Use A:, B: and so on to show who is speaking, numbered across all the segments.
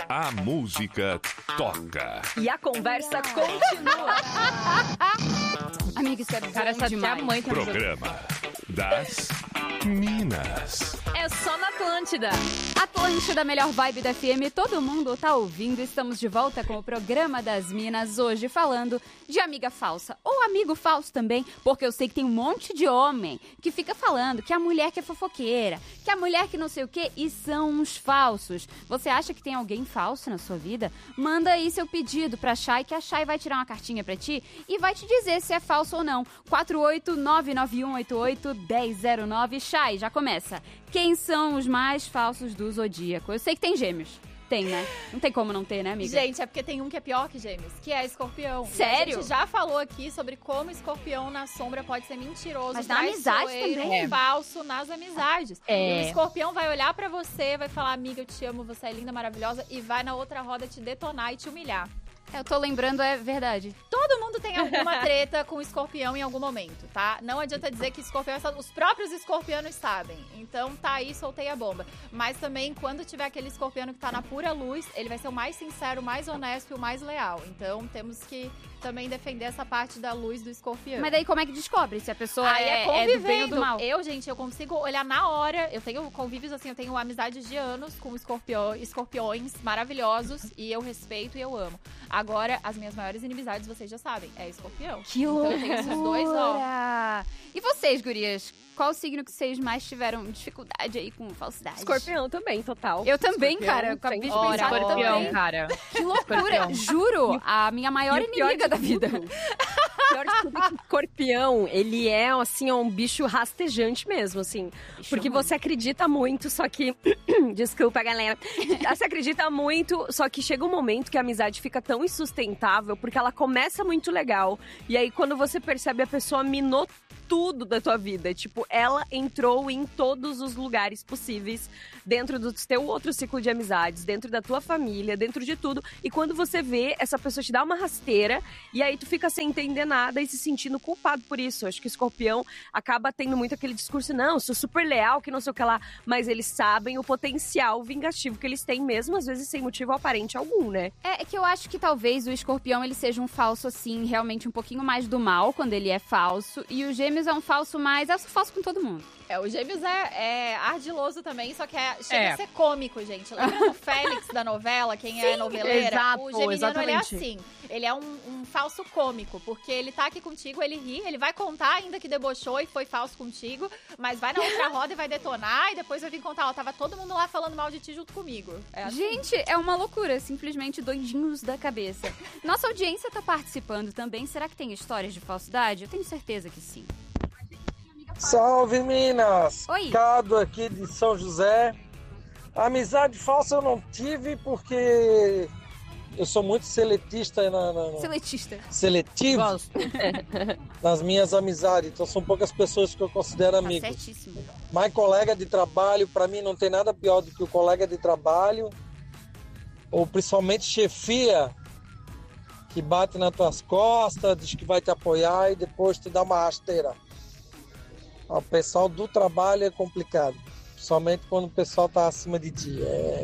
A: A música toca.
B: E a conversa continua.
C: Amiga, isso é
D: Cara,
C: bom
D: essa
C: demais.
D: tia mãe tem
A: Programa das Minas.
D: É só na Atlântida.
C: Atlântida, melhor vibe da FM, todo mundo tá ouvindo. Estamos de volta com o programa das Minas, hoje falando de amiga falsa, ou amigo falso também, porque eu sei que tem um monte de homem que fica falando que a mulher que é fofoqueira, que a mulher que não sei o que, e são uns falsos. Você acha que tem alguém falso na sua vida? Manda aí seu pedido pra Chay, que a Chay vai tirar uma cartinha pra ti e vai te dizer se é falso ou não. 48991881009. Chay, já começa. Quem são os mais falsos do Zodíaco? Eu sei que tem gêmeos. Tem, né? Não tem como não ter, né, amiga?
D: Gente, é porque tem um que é pior que Gêmeos, que é Escorpião.
C: Sério?
D: E a gente já falou aqui sobre como Escorpião na sombra pode ser mentiroso,
C: Mas na amizade
D: traiçoeiro,
C: também.
D: falso nas amizades.
B: É.
D: E o Escorpião vai olhar pra você, vai falar, amiga, eu te amo, você é linda, maravilhosa, e vai na outra roda te detonar e te humilhar.
C: Eu tô lembrando, é verdade.
D: Todo mundo tem alguma treta com o Escorpião em algum momento, tá? Não adianta dizer que Escorpião, os próprios escorpianos sabem. Então tá aí, soltei a bomba. Mas também, quando tiver aquele escorpiano que tá na pura luz, ele vai ser o mais sincero, o mais honesto e o mais leal. Então temos que também defender essa parte da luz do escorpião.
C: Mas daí como é que descobre se a pessoa
D: Aí
C: é do
D: convivendo.
C: bem ou do mal?
D: Eu consigo olhar na hora. Eu tenho convívios assim, eu tenho amizades de anos com escorpiões maravilhosos e eu respeito e eu amo. Agora, as minhas maiores inimizades, vocês já sabem, é escorpião.
C: Que
D: Então eu tenho esses dois, ó.
C: E vocês, gurias? Qual o signo que vocês mais tiveram dificuldade aí com falsidade?
B: Escorpião também, total.
C: Eu também,
B: Escorpião,
C: cara. Eu acabei de
B: sempre.
C: pensar
D: Escorpião,
C: também.
D: cara.
C: Que loucura. Juro, a minha maior
B: E o pior
C: inimiga
B: de
C: da vida.
B: tudo- O pior de tudo é que escorpião, ele é, assim, um bicho rastejante mesmo, assim. Porque
C: ruim.
B: você acredita muito, só que... Desculpa, galera. Você acredita muito, só que chega um momento que a amizade fica tão insustentável, porque ela começa muito legal, e aí quando você percebe, a pessoa minou tudo da tua vida. Tipo, ela entrou em todos os lugares possíveis, dentro do teu outro ciclo de amizades, dentro da tua família, dentro de tudo. E quando você vê, essa pessoa te dá uma rasteira, e aí tu fica sem entender nada e se sentindo culpado por isso. Acho que o escorpião acaba tendo muito aquele discurso, não, sou super leal, que não sei o que lá. Mas eles sabem o potencial vingativo que eles têm mesmo, às vezes sem motivo aparente algum, né?
C: É que eu acho que talvez o escorpião ele seja um falso, assim, realmente um pouquinho mais do mal, quando ele é falso. E o gêmeos é um falso mais... Eu sou falso com todo mundo.
D: O Gêmeos é ardiloso também, só que chega a ser cômico, gente. Lembra do Félix da novela, quem é noveleira?
B: exato,
D: O geminiano, ele é
B: exatamente.
D: assim. Ele é um falso cômico, porque ele tá aqui contigo, ele ri, ele vai contar ainda que debochou e foi falso contigo, mas vai na outra roda e vai detonar, e depois vai vir contar, ó, tava todo mundo lá falando mal de ti junto comigo. É assim.
C: Gente, é uma loucura, simplesmente doidinhos da cabeça. Nossa audiência tá participando também. Será que tem histórias de falsidade? Eu tenho certeza que sim.
E: Salve, Minas!
C: Oi.
E: Cado aqui de São José. Amizade falsa eu não tive porque eu sou muito seletista
C: Seletista.
E: seletivo nas minhas amizades. Então são poucas pessoas que eu considero
C: Tá
E: amigo.
C: certíssimo.
E: Mas colega de trabalho, pra mim não tem nada pior do que o colega de trabalho, ou principalmente chefia, que bate nas tuas costas, diz que vai te apoiar e depois te dá uma rasteira. O pessoal do trabalho é complicado, somente quando o pessoal tá acima de ti.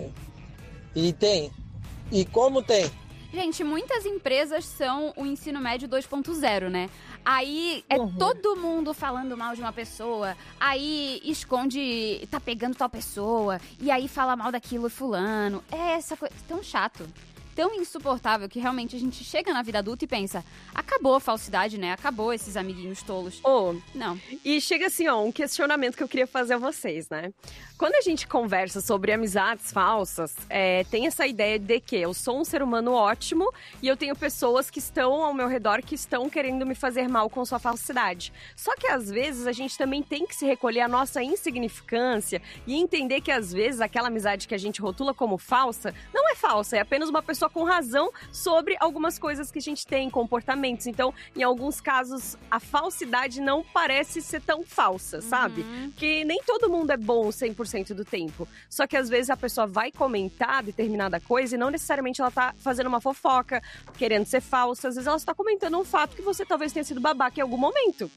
E: E tem. E como tem?
C: Gente, muitas empresas são o ensino médio 2.0, né? Aí é todo mundo falando mal de uma pessoa, aí esconde, tá pegando tal pessoa, e aí fala mal daquilo fulano. É essa coisa tão chato, tão insuportável, que realmente a gente chega na vida adulta e pensa, acabou a falsidade, né? Acabou esses amiguinhos tolos. Não.
B: E chega assim, ó, um questionamento que eu queria fazer a vocês, né? Quando a gente conversa sobre amizades falsas, tem essa ideia de que eu sou um ser humano ótimo e eu tenho pessoas que estão ao meu redor que estão querendo me fazer mal com sua falsidade. Só que às vezes a gente também tem que se recolher a nossa insignificância e entender que às vezes aquela amizade que a gente rotula como falsa, não é falsa, é apenas uma pessoa com razão sobre algumas coisas que a gente tem, comportamentos. Então, em alguns casos, a falsidade não parece ser tão falsa, sabe? Que nem todo mundo é bom 100% do tempo. Só que às vezes a pessoa vai comentar determinada coisa e não necessariamente ela tá fazendo uma fofoca, querendo ser falsa. Às vezes ela está comentando um fato que você talvez tenha sido babaca em algum momento.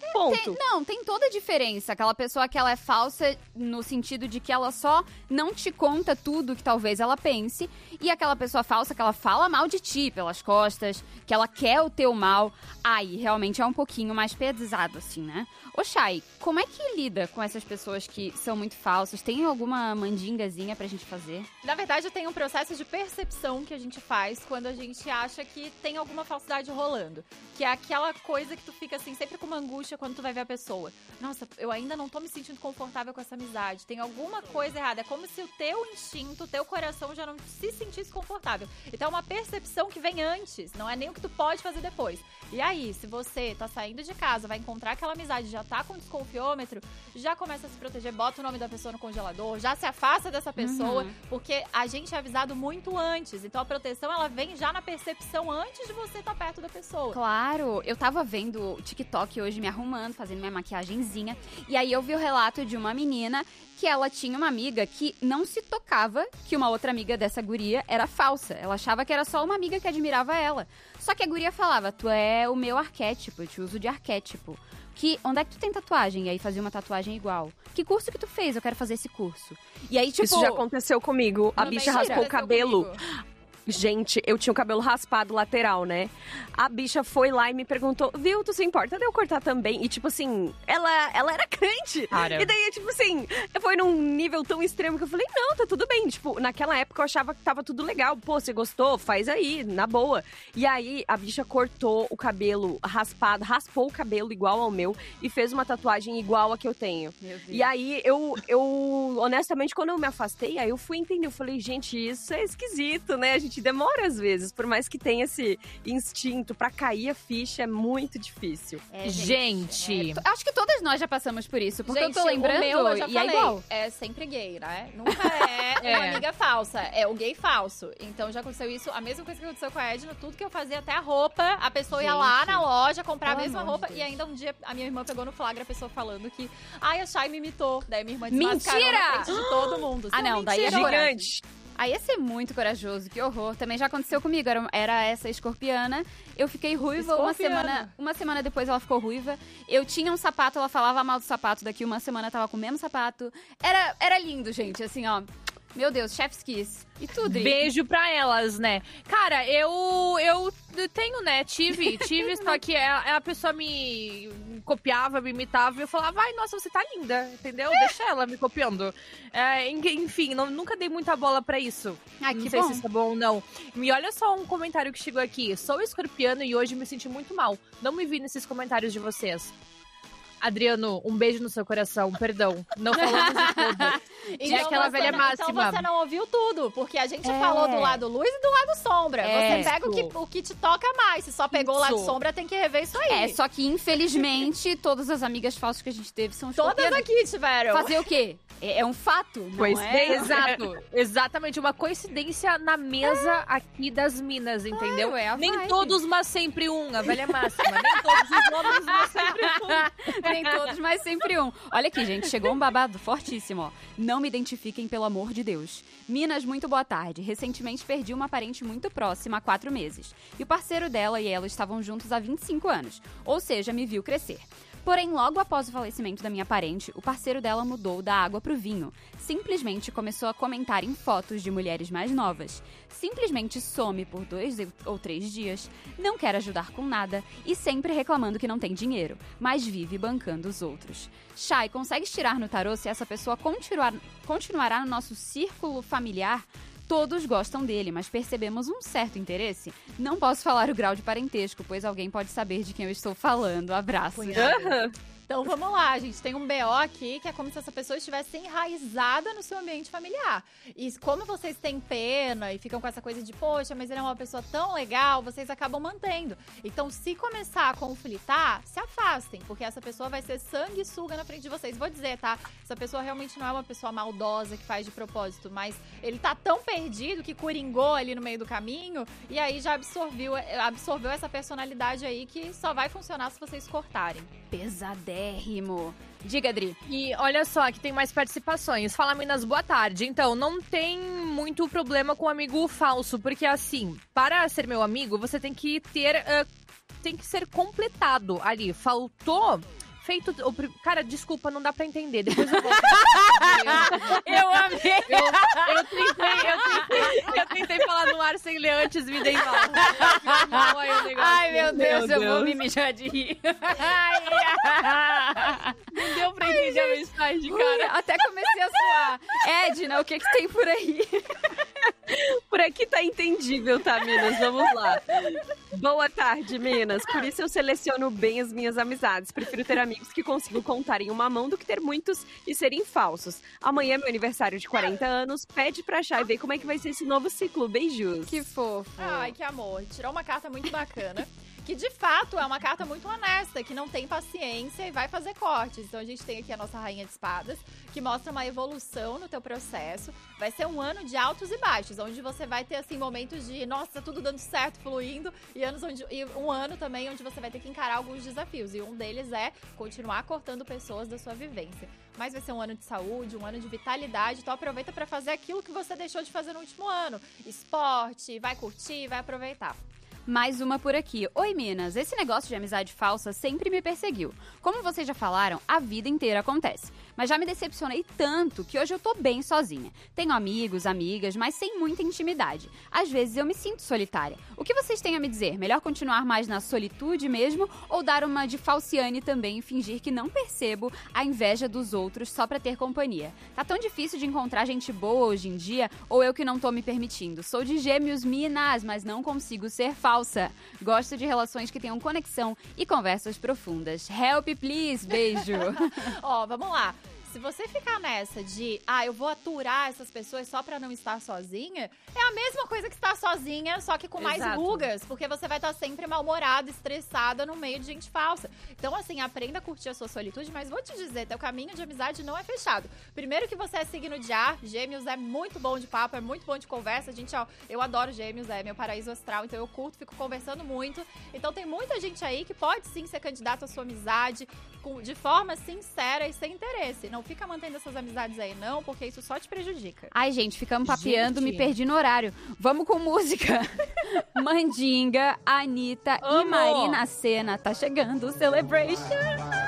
B: Ponto.
C: Tem toda a diferença. Aquela pessoa que ela é falsa no sentido de que ela só não te conta tudo que talvez ela pense. E aquela pessoa falsa que ela fala mal de ti pelas costas, que ela quer o teu mal. Aí, realmente é um pouquinho mais pesado, assim, né? Ô, Chay, como é que lida com essas pessoas que são muito falsas? Tem alguma mandingazinha pra gente fazer?
D: Na verdade, tem um processo de percepção que a gente faz quando a gente acha que tem alguma falsidade rolando. Que é aquela coisa que tu fica, assim, sempre com uma angústia quando tu vai ver a pessoa. Nossa, eu ainda não tô me sentindo confortável com essa amizade. Tem alguma coisa errada. É como se o teu instinto, o teu coração já não se sentisse confortável. Então é uma percepção que vem antes. Não é nem o que tu pode fazer depois. E aí, se você tá saindo de casa, vai encontrar aquela amizade, já tá com desconfiômetro, já começa a se proteger, bota o nome da pessoa no congelador, já se afasta dessa pessoa, porque a gente é avisado muito antes. Então a proteção, ela vem já na percepção antes de você estar perto da pessoa.
C: Claro, eu tava vendo o TikTok hoje, me arrumando, fazendo minha maquiagenzinha, e aí eu vi o relato de uma menina que ela tinha uma amiga que não se tocava que uma outra amiga dessa guria era falsa. Ela achava que era só uma amiga que admirava ela. Só que a guria falava, tu é o meu arquétipo, eu te uso de arquétipo. Onde é que tu tem tatuagem? E aí fazia uma tatuagem igual. Que curso que tu fez? Eu quero fazer esse curso. E aí, tipo...
B: Isso já aconteceu comigo. A bicha raspou o cabelo. Gente, eu tinha o cabelo raspado lateral, né? A bicha foi lá e me perguntou, viu, tu se importa de eu cortar também? E tipo assim, ela era crente.
F: Cara.
B: E daí, tipo assim, foi num nível tão extremo que eu falei, não, tá tudo bem. Tipo, naquela época eu achava que tava tudo legal. Pô, você gostou? Faz aí, na boa. E aí, a bicha cortou o cabelo raspado, raspou o cabelo igual ao meu e fez uma tatuagem igual a que eu tenho.
C: Meu Deus.
B: E aí, eu honestamente, quando eu me afastei, aí eu fui entender. Eu falei, gente, isso é esquisito, né? A gente demora às vezes, por mais que tenha esse instinto pra cair a ficha, é muito difícil.
F: Gente.
C: Acho que todas nós já passamos por isso, porque
D: Gente,
C: eu tô lembrando
D: o meu, eu já
C: e
D: falei,
C: é igual.
D: é sempre gay, né? Nunca é uma amiga falsa, é o gay falso. Então já aconteceu isso, a mesma coisa que aconteceu com a Edna, tudo que eu fazia, até a roupa, a pessoa ia lá na loja comprar a
C: pelo
D: mesma
C: amor
D: roupa
C: de
D: e
C: Deus.
D: ainda um dia a minha irmã pegou no flagra a pessoa falando que a Chay me imitou. Daí minha irmã
C: Mentira!
D: desmascarou na frente de todo mundo.
C: Ah, não, daí é
D: mentira.
B: Gigante.
C: Aí ia ser muito corajoso, que horror. Também já aconteceu comigo, era essa escorpiana. Eu fiquei ruiva, uma semana depois ela ficou ruiva. Eu tinha um sapato, ela falava mal do sapato, daqui uma semana eu tava com o mesmo sapato. Era lindo, gente, assim, ó. Meu Deus, chef's kiss. E tudo.
F: Beijo pra elas, né? Cara, eu tenho, né? Tive, só que a pessoa me copiava, me imitava e eu falava, ai, nossa, você tá linda, entendeu? Deixa ela me copiando. Enfim, nunca dei muita bola pra isso.
C: Ai,
F: Não
C: que
F: sei
C: bom.
F: se isso é bom ou não. E olha só um comentário que chegou aqui. Sou escorpiano e hoje me senti muito mal. Não me vi nesses comentários de vocês. Adriano, um beijo no seu coração, perdão. Não falamos de tudo. E é aquela velha máxima.
D: Então você não ouviu tudo, porque a gente falou do lado luz e do lado sombra. Você pega o que te toca mais. Se só pegou o lado sombra, tem que rever isso aí.
C: Só que infelizmente todas as amigas falsas que a gente teve são
D: Todas
C: escorpianas.
D: aqui tiveram.
C: Fazer o quê? É um fato, não
B: Pois
C: é?
B: bem,
F: Exato, exatamente. Uma coincidência na mesa aqui das minas, entendeu?
C: Claro, é a
F: Nem
C: vibe.
F: todos, mas sempre um. A velha máxima. Nem todos os homens, mas sempre um.
C: Nem todos, mas sempre um. Olha aqui, gente, chegou um babado fortíssimo, ó. Não me identifiquem, pelo amor de Deus. Minas, muito boa tarde. Recentemente perdi uma parente muito próxima há 4 meses. E o parceiro dela e ela estavam juntos há 25 anos. Ou seja, me viu crescer. Porém, logo após o falecimento da minha parente, o parceiro dela mudou da água pro vinho. Simplesmente começou a comentar em fotos de mulheres mais novas. Simplesmente some por 2 ou 3 dias, não quer ajudar com nada e sempre reclamando que não tem dinheiro, mas vive bancando os outros. Chay, consegues tirar no tarô se essa pessoa continuará no nosso círculo familiar? Todos gostam dele, mas percebemos um certo interesse. Não posso falar o grau de parentesco, pois alguém pode saber de quem eu estou falando. Abraço.
D: Então vamos lá, a gente tem um BO aqui que é como se essa pessoa estivesse enraizada no seu ambiente familiar. E como vocês têm pena e ficam com essa coisa de, poxa, mas ele é uma pessoa tão legal, vocês acabam mantendo. Então, se começar a conflitar, se afastem, porque essa pessoa vai ser sanguessuga na frente de vocês. Vou dizer, tá? Essa pessoa realmente não é uma pessoa maldosa que faz de propósito, mas ele tá tão perdido que coringou ali no meio do caminho e aí já absorveu essa personalidade aí que só vai funcionar se vocês cortarem.
C: Pesadérrimo. Diga, Adri.
F: E olha só, aqui tem mais participações. Fala, Minas, boa tarde. Então, não tem muito problema com amigo falso, porque assim, para ser meu amigo, você tem que ter... tem que ser completado ali. Faltou feito... Cara, desculpa, não dá pra entender. Depois eu vou...
C: Eu amei!
F: Eu tentei falar no ar sem ler antes, me dei mal.
C: Ai, meu Deus, eu vou me mijar de rir.
F: Não deu pra entender a mensagem, cara.
C: Até comecei a suar. Edna, o que tem por aí?
B: Por aqui tá entendível, tá, Minas? Vamos lá. Boa tarde, Minas. Por isso eu seleciono bem as minhas amizades. Prefiro ter amigos que consigo contar em uma mão do que ter muitos e serem falsos. Amanhã é meu aniversário de 40 anos. Pede pra achar e ver como é que vai ser esse novo ciclo. Beijos.
C: Que fofo.
D: Ai, que amor. Tirou uma carta muito bacana. Que de fato é uma carta muito honesta, que não tem paciência e vai fazer cortes. Então a gente tem aqui a nossa Rainha de Espadas, que mostra uma evolução no teu processo. Vai ser um ano de altos e baixos, onde você vai ter assim momentos de, nossa, tudo dando certo, fluindo, e um ano também onde você vai ter que encarar alguns desafios. E um deles é continuar cortando pessoas da sua vivência. Mas vai ser um ano de saúde, um ano de vitalidade, então aproveita para fazer aquilo que você deixou de fazer no último ano. Esporte, vai curtir, vai aproveitar.
C: Mais uma por aqui. Oi, Minas. Esse negócio de amizade falsa sempre me perseguiu. Como vocês já falaram, a vida inteira acontece. Mas já me decepcionei tanto que hoje eu tô bem sozinha. Tenho amigos, amigas, mas sem muita intimidade. Às vezes eu me sinto solitária. O que vocês têm a me dizer? Melhor continuar mais na solitude mesmo ou dar uma de falciane também e fingir que não percebo a inveja dos outros só pra ter companhia? Tá tão difícil de encontrar gente boa hoje em dia ou eu que não tô me permitindo? Sou de Gêmeos, Minas, mas não consigo ser falsa. Gosto de relações que tenham conexão e conversas profundas. Help, please. Beijo.
D: Ó, vamos lá. Se você ficar nessa de, eu vou aturar essas pessoas só pra não estar sozinha, é a mesma coisa que estar sozinha, só que com mais rugas, porque você vai estar sempre mal-humorada, estressada no meio de gente falsa. Então, assim, aprenda a curtir a sua solitude, mas vou te dizer, teu caminho de amizade não é fechado. Primeiro que você é signo de ar, Gêmeos é muito bom de papo, é muito bom de conversa. Gente, eu adoro Gêmeos, é meu paraíso astral, então eu curto, fico conversando muito. Então tem muita gente aí que pode sim ser candidato à sua amizade de forma sincera e sem interesse. Não fica mantendo essas amizades aí, não, porque isso só te prejudica.
C: Ai, gente, ficamos papeando, me perdi no horário. Vamos com música. Mandinga, Anitta e Marina Sena. Tá chegando o Celebration.